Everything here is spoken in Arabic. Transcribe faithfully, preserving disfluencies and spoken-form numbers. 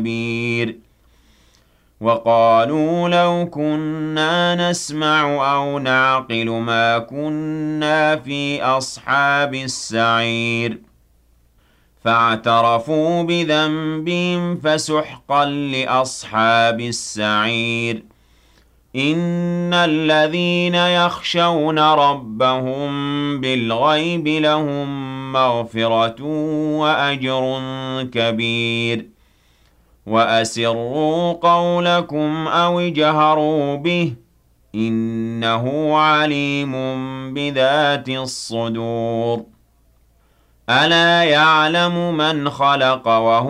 كبير وقالوا لو كنا نسمع أو نعقل ما كنا في أصحاب السعير فاعترفوا بذنبهم فسحقا لأصحاب السعير إن الذين يخشون ربهم بالغيب لهم مغفرة وأجر كبير وأسروا قولكم أو اجهروا به إنه عليم بذات الصدور ألا يعلم من خلق وهو